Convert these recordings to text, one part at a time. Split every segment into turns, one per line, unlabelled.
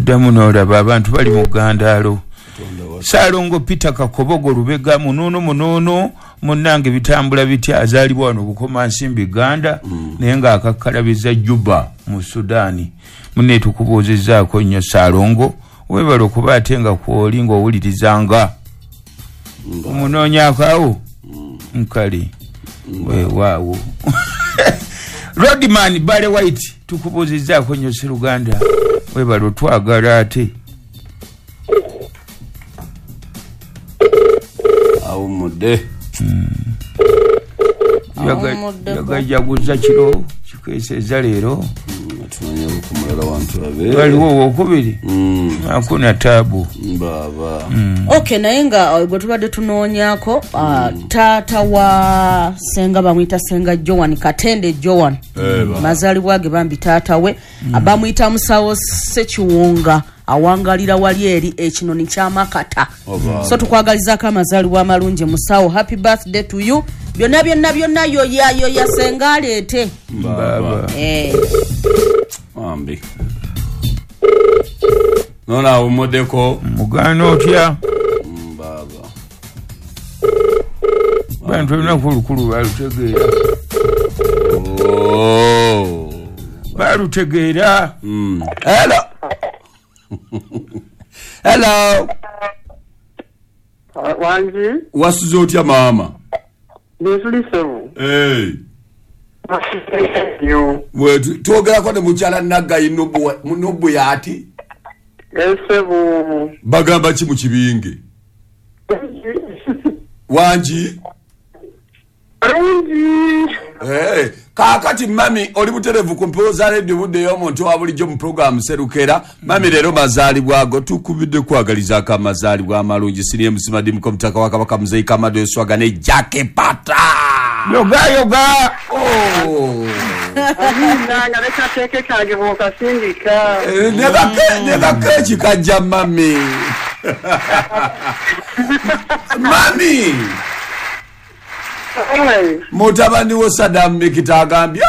damunora abantu bali mu gandalo Salongo Peter Kakobogo Lubega munono munange bitambula bitya azalibwa wano bukoma nsimbi Ganda naye nga akakalabiza Juba mu Sudani munne tukubuuzizaako nnyo Salongo webalo kuba ate nga kwoli ng'owulirizanga omunoonyaako nkali weewaawo Rodman Bale White tukubuuzizaako nnyo Siruganda webalo twagala ate
Aumude
yagajaguza kiro kikeseza leero
tumanya okumulala wantu abe
waliwo wokubiri hakuna tabu
baba
okay naye nga gwe tubadde tunoonyako taata wa senga bamuyita senga Joan Katende Joan mazalibwa ge bambi taata we abamuyita musawo Sekiwunga awangalira wali eri ekinoni kyamakata so tukwagalizako amazalibwa amalungi musawo happy birthday to you byonna yo yasenga aleete
baba ambi nona umodeko
mugano otya
baba
bantu nakulukulu balutegeera balutegeera
hello hello
wanji
wasuze otya mama
Nisulisevu
wetu twogera ko ne mukyala Naggayi Nubu yati
Esevu
bagamba ki mu kibinge wanji kakati mami oli buterevu kumpoza radio budde y'omuntu wa bulijjo mu program Serukera mami leero mazaalibwago tukubidde kwagaliza akamazaalibwa amalungi siriye musimadi mkomtaka wa Kabaka Mzee Kamado Eswaga ne Jackie Pata
yoga
nanga leka teke kage boka sindika
nega kechi kajja mami mami mutabani wo Saddam Mikitagambya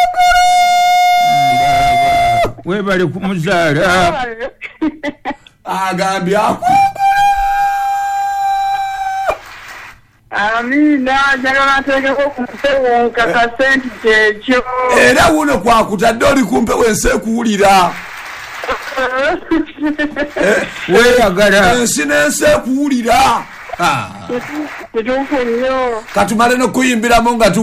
webale kumuzaala
agambya
amina jagala teke ko kumpewo kakasenti checho
era wuno kwakutadde oli kumpe wense kuwulira
weyagala
ensi n'ensi ekuwulira katumale n'okuyimbiramu nga